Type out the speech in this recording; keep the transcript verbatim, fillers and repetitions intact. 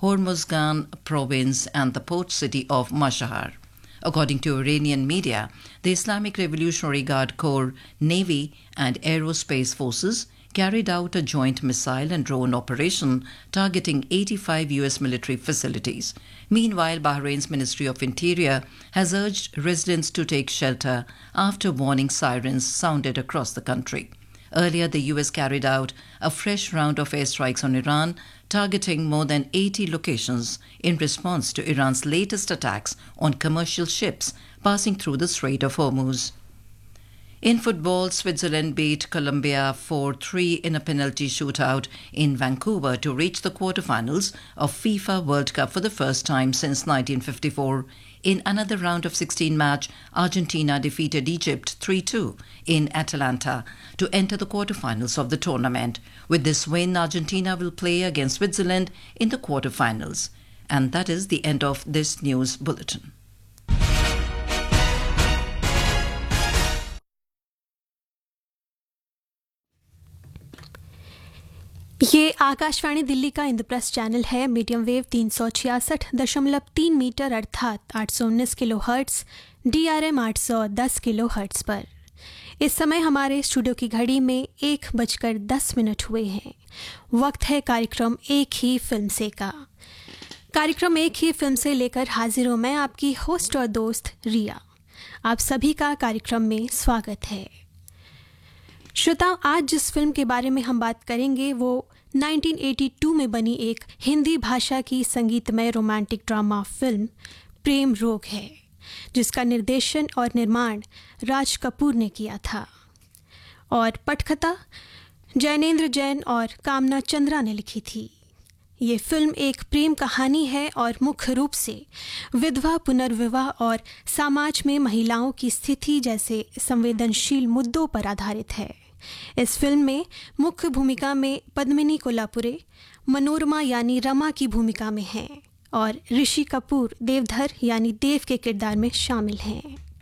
Hormuzgan province and the port city of Mashhad. According to Iranian media, the Islamic Revolutionary Guard Corps, Navy and Aerospace Forces carried out a joint missile and drone operation targeting eighty-five U S military facilities. Meanwhile, Bahrain's Ministry of Interior has urged residents to take shelter after warning sirens sounded across the country. Earlier, the U S carried out a fresh round of airstrikes on Iran, targeting more than eighty locations in response to Iran's latest attacks on commercial ships passing through the Strait of Hormuz. In football, Switzerland beat Colombia four three in a penalty shootout in Vancouver to reach the quarterfinals of FIFA World Cup for the first time since nineteen fifty-four. In another round of sixteen match, Argentina defeated Egypt three two in Atlanta to enter the quarterfinals of the tournament. With this win, Argentina will play against Switzerland in the quarterfinals. And that is the end of this news bulletin. ये आकाशवाणी दिल्ली का Indraprastha channel है। Medium wave तीन सौ छियासठ दशमलव तीन metre अर्थात आठ सौ उन्नीस kilo hertz, D R M आठ सौ दस किलो हर्ट्स पर। इस समय हमारे स्टूडियो की घड़ी में एक बजकर दस मिनट हुए हैं। वक्त है कार्यक्रम एक ही फिल्म से का। कार्यक्रम एक ही फिल्म से लेकर हाजिर हूँ मैं, आपकी होस्ट और दोस्त रिया। आप सभी का कार्यक्रम में स्वागत है। श्रोताओ, आज जिस फिल्म के बारे में हम बात करेंगे वो उन्नीस सौ बयासी में बनी एक हिंदी भाषा की संगीतमय रोमांटिक ड्रामा फिल्म प्रेम रोग है, जिसका निर्देशन और निर्माण राज कपूर ने किया था और पटकथा जैनेंद्र जैन और कामना चंद्रा ने लिखी थी। ये फिल्म एक प्रेम कहानी है और मुख्य रूप से विधवा पुनर्विवाह और समाज में महिलाओं की स्थिति जैसे संवेदनशील मुद्दों पर आधारित है। इस फिल्म में मुख्य भूमिका में पद्मिनी कोल्हापुरे मनोरमा यानी रमा की भूमिका में हैं और ऋषि कपूर देवधर यानी देव के किरदार में शामिल हैं।